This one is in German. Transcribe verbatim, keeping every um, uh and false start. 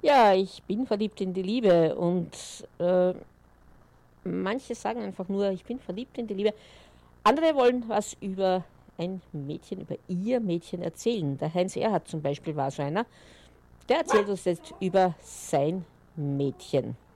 Ja, ich bin verliebt in die Liebe und äh, manche sagen einfach nur, ich bin verliebt in die Liebe. Andere wollen was über ein Mädchen, über ihr Mädchen erzählen. Der Heinz Erhardt zum Beispiel war so einer. Der erzählt uns jetzt über sein Mädchen.